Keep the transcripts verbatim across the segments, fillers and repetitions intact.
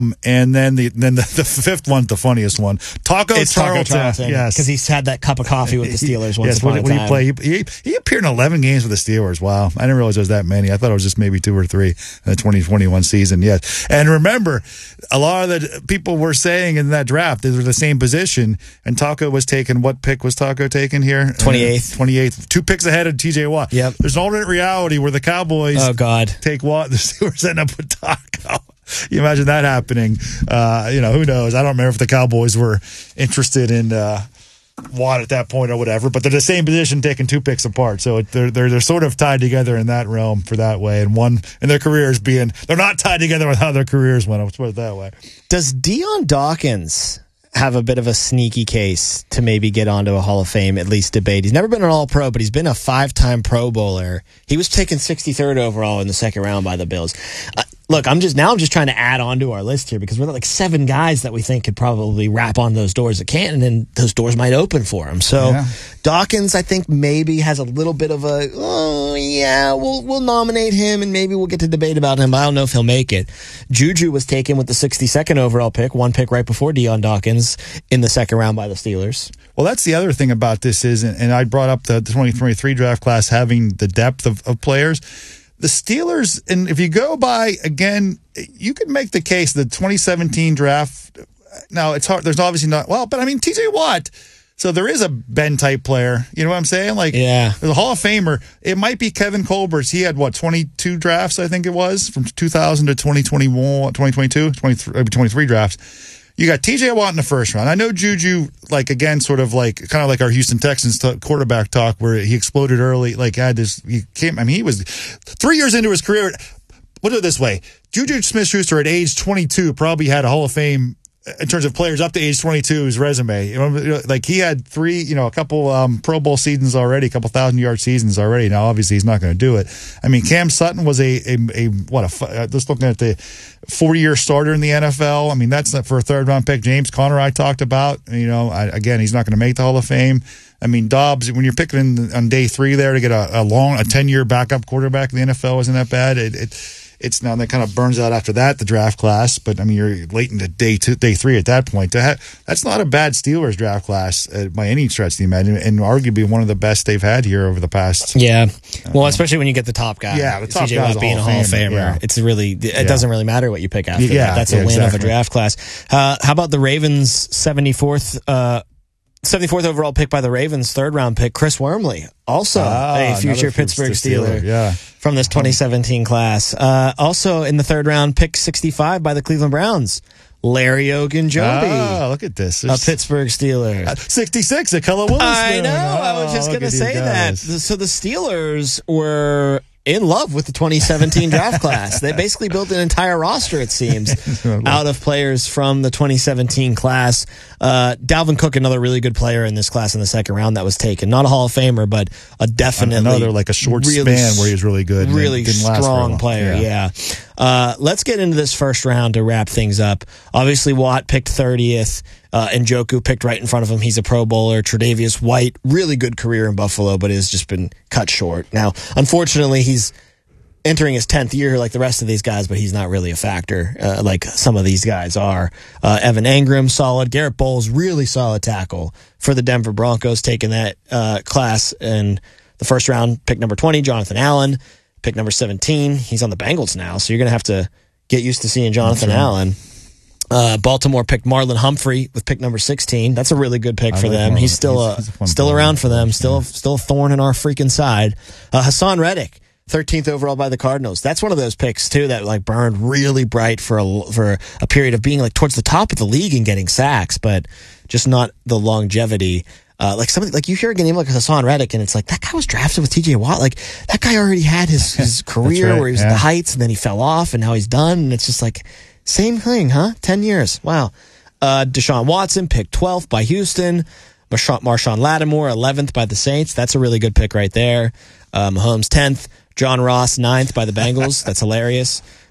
And then the then the, the fifth one's the funniest one. Taco it's Charlton. Taco Charlton. Yes. Because he's had that cup of coffee with the Steelers once yes, upon when, a when time. He, played, he, he, he appeared in eleven games with the Steelers. Wow. I didn't realize there was that many. I thought it was just maybe two or three in the twenty twenty-one season. Yes. And remember, a lot of the people were saying in that draft they were the same position, and Taco was taken. What pick was Taco taken here? twenty-eighth. Uh, twenty-eighth. Two picks ahead of T J Watt. Yep. There's an alternate reality where the Cowboys oh, God. take Watt, the Steelers end up with Taco. You imagine that happening. Uh, you know, who knows? I don't remember if the Cowboys were interested in uh, Watt at that point or whatever, but they're the same position taking two picks apart. So they're, they're, they're sort of tied together in that realm for that way. And one in their careers being, they're not tied together with how their careers went. Let's put it that way. Does Dion Dawkins have a bit of a sneaky case to maybe get onto a Hall of Fame, at least debate? He's never been an All-Pro, but he's been a five-time Pro Bowler. He was taken sixty-third overall in the second round by the Bills. Uh, look, I'm just now I'm just trying to add on to our list here because we're like seven guys that we think could probably rap on those doors at Canton, and those doors might open for him. So yeah. Dawkins, I think, maybe has a little bit of a, oh, yeah, we'll we'll nominate him, and maybe we'll get to debate about him, but I don't know if he'll make it. Juju was taken with the sixty-second overall pick, one pick right before Dion Dawkins in the second round by the Steelers. Well, that's the other thing about this is, and I brought up the twenty twenty-three draft class having the depth of, of players. The Steelers, and if you go by, again, you could make the case the twenty seventeen draft. Now, it's hard. There's obviously not, well, but I mean, T J Watt. So there is a Ben-type player. You know what I'm saying? Like, yeah. There's a Hall of Famer. It might be Kevin Colbert's. He had, what, twenty-two drafts, I think it was, from two thousand to twenty twenty-one, twenty twenty-two, twenty-three, twenty-three drafts. You got T J Watt in the first round. I know Juju, like, again, sort of like, kind of like our Houston Texans t- quarterback talk where he exploded early, like, had this, he came, I mean, he was three years into his career. Put it this way, Juju Smith-Schuster at age twenty-two probably had a Hall of Fame in terms of players up to age twenty-two, his resume. You know, like he had three, you know, a couple um, Pro Bowl seasons already, a couple thousand yard seasons already. Now, obviously, he's not going to do it. I mean, Cam Sutton was a, a, a what, a, just looking at the forty-year starter in the N F L. I mean, that's not for a third round pick. James Conner, I talked about, you know, I, again, he's not going to make the Hall of Fame. I mean, Dobbs, when you're picking in, on day three there to get a, a long, a ten-year backup quarterback in the N F L isn't that bad. It, it It's now that kind of burns out after that, the draft class. But I mean, you're late into day two, day three at that point. To have, that's not a bad Steelers draft class uh, by any stretch of the imagination, and arguably one of the best they've had here over the past. Yeah, well, especially when you get the top guy. Yeah, the top T J guy Watt being a Hall of Famer. Yeah. It's really it yeah. doesn't really matter what you pick after yeah, that. That's a yeah, win exactly. of a draft class. Uh, how about the Ravens seventy-fourth? Uh, seventy-fourth overall pick by the Ravens, third round pick, Chris Wormley, also ah, a future Pittsburgh Steeler, Steeler yeah. from this twenty seventeen class. Uh, also in the third round, pick sixty-five by the Cleveland Browns, Larry Ogunjobi. Ah, look at this. There's, a Pittsburgh Steeler. Uh, sixty-six, a Cullen Willis. I know, oh, I was just going to say that. Guys. So the Steelers were in love with the twenty seventeen draft class. They basically built an entire roster, it seems, out of players from the twenty seventeen class. Uh, Dalvin Cook, another really good player in this class in the second round that was taken. Not a Hall of Famer, but a definitely another like a short really, span where he was really good. Really strong player, yeah. yeah. Uh, let's get into this first round to wrap things up. Obviously, Watt picked thirtieth. Uh, Njoku picked right in front of him. He's a Pro Bowler. Tre'Davious White, really good career in Buffalo, but has just been cut short. Now, unfortunately, he's entering his tenth year like the rest of these guys, but he's not really a factor uh, like some of these guys are. Uh, Evan Engram, solid. Garrett Bowles, really solid tackle for the Denver Broncos, taking that uh, class in the first round. Pick number twenty, Jonathan Allen. Pick number seventeen, he's on the Bengals now, so you're going to have to get used to seeing Jonathan That's right. Allen. Uh, Baltimore picked Marlon Humphrey with pick number sixteen. That's a really good pick I for like them. Marlon. He's still he's, a, he's a still player. around for them. Still, yeah. still a thorn in our freaking side. Uh, Hassan Reddick, thirteenth overall by the Cardinals. That's one of those picks too that like burned really bright for a for a period of being like towards the top of the league and getting sacks, but just not the longevity. Uh, like somebody, like you hear a name like Hassan Reddick, and it's like that guy was drafted with T J Watt. Like that guy already had his his career right, where he was yeah. at the heights, and then he fell off, and now he's done. And it's just like same thing, huh? Ten years, wow. Uh, Deshaun Watson picked twelfth by Houston. Marshawn, Marshawn Lattimore eleventh by the Saints. That's a really good pick right there. Uh, Mahomes tenth. John Ross ninth by the Bengals. That's hilarious.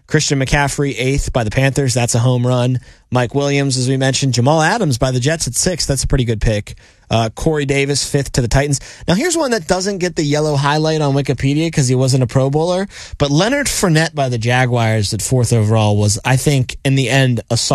Christian McCaffrey, eighth by the Panthers. That's a home run. Mike Williams, as we mentioned. Jamal Adams by the Jets at sixth. That's a pretty good pick. Uh, Corey Davis, fifth to the Titans. Now, here's one that doesn't get the yellow highlight on Wikipedia because he wasn't a Pro Bowler, but Leonard Fournette by the Jaguars at fourth overall was, I think, in the end, a